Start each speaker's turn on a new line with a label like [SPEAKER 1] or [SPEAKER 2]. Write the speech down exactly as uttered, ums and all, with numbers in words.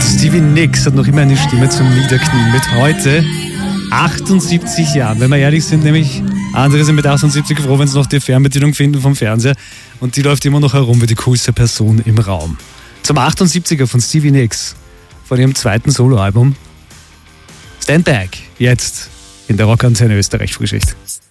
[SPEAKER 1] Stevie Nicks hat noch immer eine Stimme zum Niederknien. Mit heute achtundsiebzig Jahren. Wenn wir ehrlich sind, nämlich andere sind mit achtundsiebzig froh, wenn sie noch die Fernbedienung finden vom Fernseher. Und die läuft immer noch herum wie die coolste Person im Raum. Zum achtundsiebziger von Stevie Nicks, von ihrem zweiten Soloalbum Stand Back, jetzt in der Rockantenne Österreich Frühschicht.